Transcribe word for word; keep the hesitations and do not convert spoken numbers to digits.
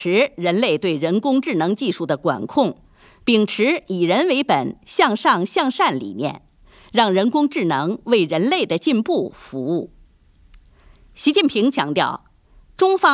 持人类对人工智能技术的管控，秉持以人为本、向上向善理念，让人工智能为人类的进步服务。习近平强调，中方